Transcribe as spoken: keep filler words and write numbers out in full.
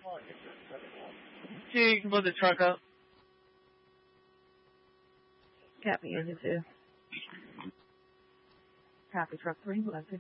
Two, you can put the truck up. Copy, engine two. Copy, truck three, Leslie.